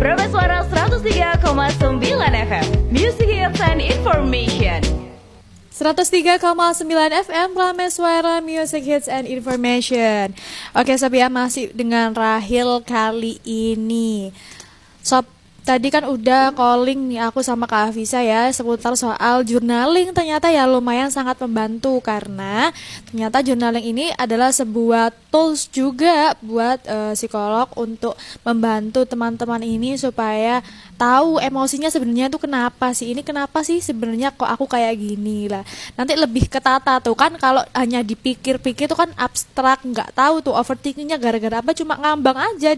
Prameswara 103,9 FM. Music Hits and Information. 103,9 FM Prameswara Music Hits and Information. Oke Sob ya, masih dengan Rahil kali ini. Sob, tadi kan udah calling nih aku sama Kak Afisa ya seputar soal journaling. Ternyata ya lumayan sangat membantu karena ternyata journaling ini adalah sebuah tools juga buat psikolog untuk membantu teman-teman ini supaya tahu emosinya sebenarnya tuh kenapa sih. Ini kenapa sih sebenarnya kok aku kayak gini lah. Nanti lebih ketata tuh kan, kalau hanya dipikir-pikir tuh kan abstrak, nggak tahu tuh overthinkingnya gara-gara apa, cuma ngambang aja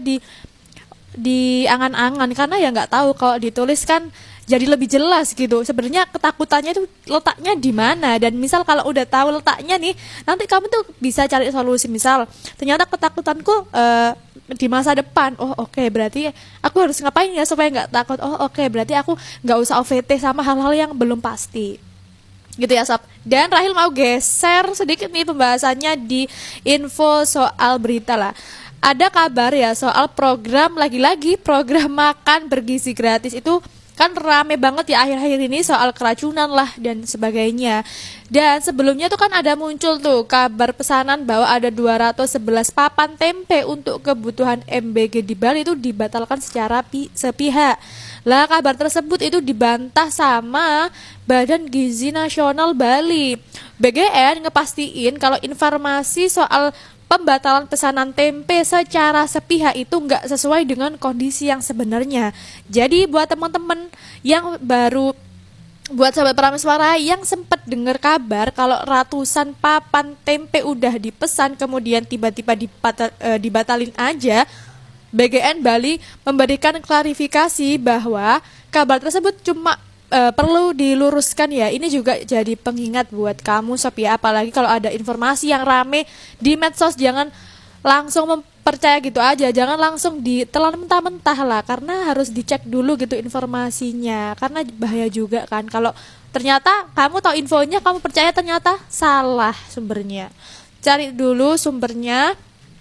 di angan-angan karena ya nggak tahu. Kalau ditulis kan jadi lebih jelas gitu sebenarnya ketakutannya itu letaknya di mana, dan misal kalau udah tahu letaknya nih, nanti kamu tuh bisa cari solusi. Misal ternyata ketakutanku di masa depan, oke, berarti aku harus ngapain ya supaya nggak takut. Oke, berarti aku nggak usah OVT sama hal-hal yang belum pasti gitu ya Sob. Dan Rahil mau geser sedikit nih pembahasannya di info soal berita lah. Ada kabar ya soal program, lagi-lagi program makan bergizi gratis. Itu kan rame banget ya akhir-akhir ini soal keracunan lah dan sebagainya. Dan sebelumnya tuh kan ada muncul tuh kabar pesanan bahwa ada 211 papan tempe untuk kebutuhan MBG di Bali itu dibatalkan secara sepihak. Lah kabar tersebut itu dibantah sama Badan Gizi Nasional Bali. BGN ngepastiin kalau informasi soal pembatalan pesanan tempe secara sepihak itu nggak sesuai dengan kondisi yang sebenarnya. Jadi buat teman-teman yang baru, buat sahabat Prameswara yang sempat dengar kabar kalau ratusan papan tempe udah dipesan kemudian tiba-tiba dibatalin aja, BGN Bali memberikan klarifikasi bahwa kabar tersebut cuma perlu diluruskan ya. Ini juga jadi pengingat buat kamu Sob ya, apalagi kalau ada informasi yang rame di medsos, jangan langsung mempercaya gitu aja, jangan langsung ditelan mentah-mentah lah, karena harus dicek dulu gitu informasinya, karena bahaya juga kan kalau ternyata kamu tahu infonya, kamu percaya ternyata salah sumbernya. Cari dulu sumbernya,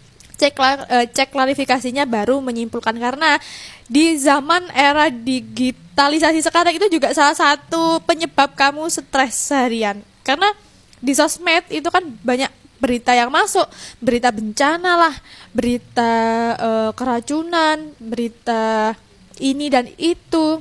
cek klarifikasinya baru menyimpulkan, karena di zaman era digitalisasi sekarang itu juga salah satu penyebab kamu stres seharian. Karena di sosmed itu kan banyak berita yang masuk, berita bencana lah, berita keracunan, berita ini dan itu,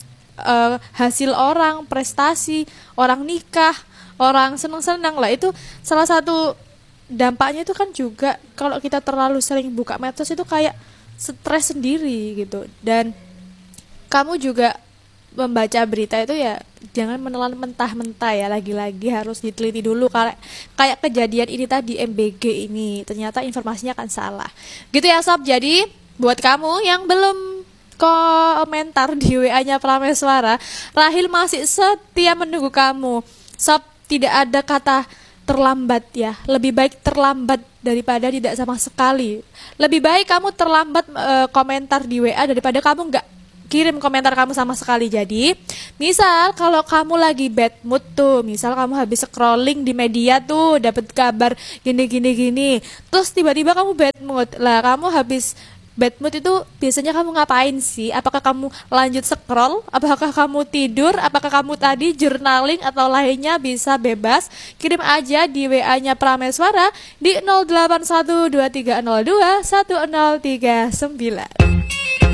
hasil orang, prestasi, orang nikah, orang senang-senang lah. Itu salah satu dampaknya itu kan juga kalau kita terlalu sering buka medsos itu kayak stres sendiri gitu. Dan kamu juga membaca berita itu ya jangan menelan mentah-mentah ya, lagi-lagi harus diteliti dulu. Kayak kejadian ini tadi MBG ini, ternyata informasinya kan salah gitu ya Sob. Jadi buat kamu yang belum komentar di WA-nya Prameswara, Rahil masih setia menunggu kamu Sob. Tidak ada kata terlambat ya, lebih baik terlambat daripada tidak sama sekali. Lebih baik kamu terlambat komentar di WA daripada kamu nggak kirim komentar kamu sama sekali. Jadi misal kalau kamu lagi bad mood tuh, misal kamu habis scrolling di media tuh dapat kabar gini, terus tiba-tiba kamu bad mood lah, kamu habis bad mood itu biasanya kamu ngapain sih? Apakah kamu lanjut scroll? Apakah kamu tidur? Apakah kamu tadi journaling atau lainnya? Bisa bebas kirim aja di WA-nya Prameswara di 081230210039.